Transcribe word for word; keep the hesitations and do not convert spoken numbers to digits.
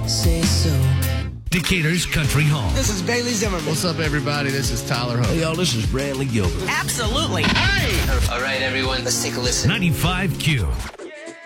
say so. Decatur's Country Hall. This is Bailey Zimmerman. What's up, everybody? This is Tyler Hope. Hey, y'all, this is Brantley Gilbert. Absolutely. Hey! All right, everyone, let's take a listen. ninety-five Q.